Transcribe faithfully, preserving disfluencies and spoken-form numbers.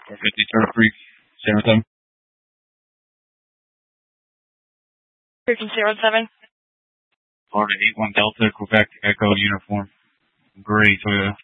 four fifty Turtle Creek, zero seven. Thirteen zero seven. Florida eight one Delta, Quebec Echo uniform. Gray Toyota.